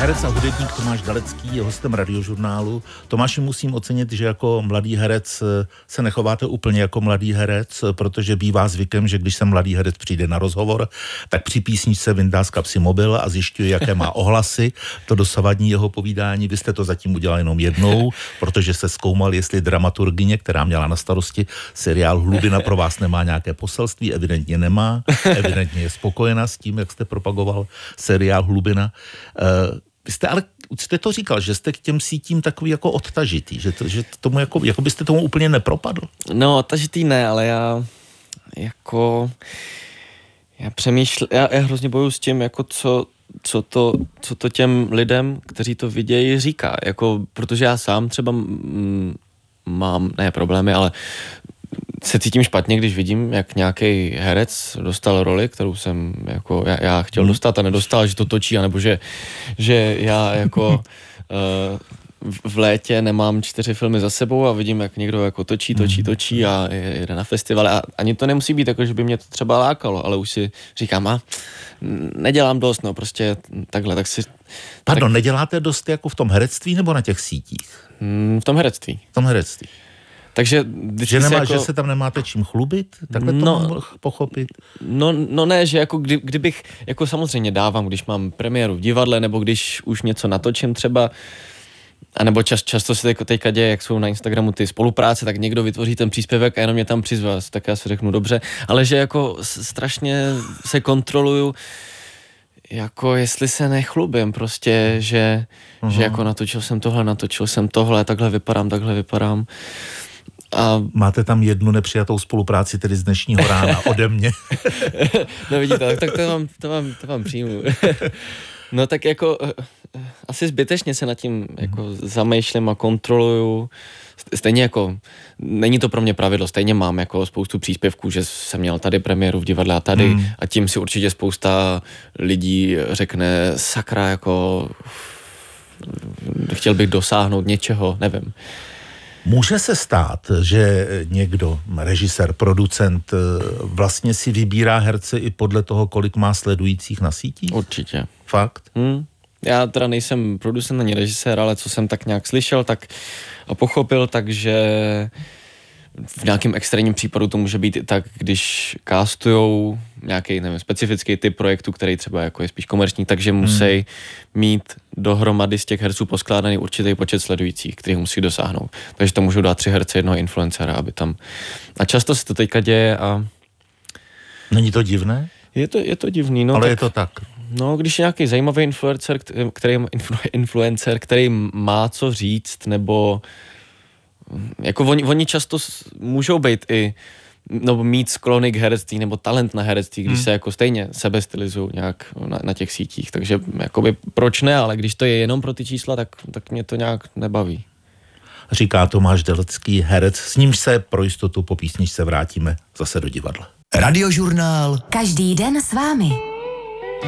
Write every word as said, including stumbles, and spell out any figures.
Herec a hudebník Tomáš Dalecký je hostem Radiožurnálu. Tomáši, musím ocenit, že jako mladý herec se nechováte úplně jako mladý herec, protože bývá zvykem, že když se mladý herec přijde na rozhovor, tak při písničce vyndá z kapsy mobil a zjišťuje, jaké má ohlasy. To dosavadní jeho povídání, vy jste to zatím udělal jenom jednou, protože se zkoumal, jestli dramaturgyně, která měla na starosti seriál Hlubina, pro vás nemá nějaké poselství. Evidentně nemá. Evidentně je spokojená s tím, jak jste propagoval seriál Hlubina. Vy jste ale, jste to říkal, že jste k těm sítím takový jako odtažitý, že, to, že tomu jako, jako byste tomu úplně nepropadl. No, odtažitý ne, ale já jako, já přemýšlím, já, já hrozně bojuju s tím, jako co, co to, co to těm lidem, kteří to vidějí, říká, jako, protože já sám třeba mm, mám, ne problémy, ale se cítím špatně, když vidím, jak nějaký herec dostal roli, kterou jsem jako já, já chtěl dostat a nedostal, že to točí, anebo že, že já jako uh, v létě nemám čtyři filmy za sebou a vidím, jak někdo jako točí, točí, točí a jede na festivaly a ani to nemusí být jako, že by mě to třeba lákalo, ale už si říkám, a nedělám dost, no prostě takhle, tak si... Pardon, tak... neděláte dost jako v tom herectví nebo na těch sítích? Hmm, v tom herectví. V tom herectví. Takže, že, nemá, jako, že se tam nemáte čím chlubit? Takhle to no, mohl pochopit? No, no ne, že jako kdy, kdybych, jako samozřejmě dávám, když mám premiéru v divadle, nebo když už něco natočím třeba, anebo čas, často se teď, teďka děje, jak jsou na Instagramu ty spolupráce, tak někdo vytvoří ten příspěvek a jenom mě tam přizve, tak já si řeknu dobře, ale že jako strašně se kontroluju, jako jestli se nechlubím prostě, že, uh-huh. že jako natočil jsem tohle, natočil jsem tohle, takhle vypadám, takhle vypadám. A... Máte tam jednu nepřijatou spolupráci tedy z dnešního rána ode mě. No vidíte, tak, tak to vám, to vám, to vám přijmu. No tak jako asi zbytečně se nad tím jako zamýšlím a kontroluju. Stejně jako, není to pro mě pravidlo, stejně mám jako spoustu příspěvků, že jsem měl tady premiéru v divadle a tady hmm. a tím si určitě spousta lidí řekne sakra, jako chtěl bych dosáhnout něčeho, nevím. Může se stát, že někdo, režisér, producent, vlastně si vybírá herce i podle toho, kolik má sledujících na sítích? Určitě. Fakt? Hmm. Já teda nejsem producent ani režisér, ale co jsem tak nějak slyšel tak a pochopil, takže v nějakém extrémním případu to může být i tak, když castujou nějaký, nevím, specifický typ projektu, který třeba jako je spíš komerční, takže musí hmm. mít dohromady z těch herců poskládaný určitý počet sledujících, který musí dosáhnout. Takže to můžou dát tři herce, jednoho influencera, aby tam... A často se to teďka děje a... Není to divné? Je to, je to divný, no. Ale tak, je to tak. No, když je nějaký zajímavý influencer, který, influencer, který má co říct, nebo jako oni, oni často můžou být i, nebo mít sklony k herectví, nebo talent na herectví, když hmm. se jako stejně sebestylizují nějak na, na těch sítích, takže jakoby proč ne, ale když to je jenom pro ty čísla, tak, tak mě to nějak nebaví. Říká Tomáš Dalecký, herec, s nímž se pro jistotu po písničce vrátíme zase do divadla. Radiožurnál. Každý den s vámi.